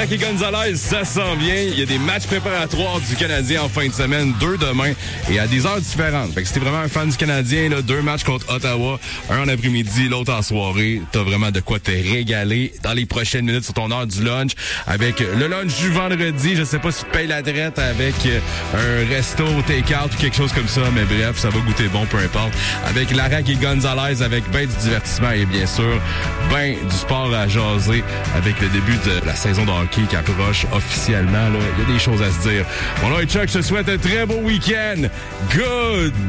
Larraque et Gonzalez, ça s'en vient. Il y a des matchs préparatoires du Canadien en fin de semaine, 2 demain et à des heures différentes. Fait que si t'es vraiment un fan du Canadien, là, 2 matchs contre Ottawa, un en après-midi, l'autre en soirée. T'as vraiment de quoi te régaler dans les prochaines minutes sur ton heure du lunch. Avec le lunch du vendredi, je sais pas si tu payes la traite avec un resto, take-out ou quelque chose comme ça, mais bref, ça va goûter bon, peu importe. Avec Larraque et Gonzalez, avec ben du divertissement et bien sûr, ben du sport à jaser avec le début de la saison de hockey qui approche officiellement. Là, il y a des choses à se dire. Bon là, Chuck, je te souhaite un très beau week-end. Good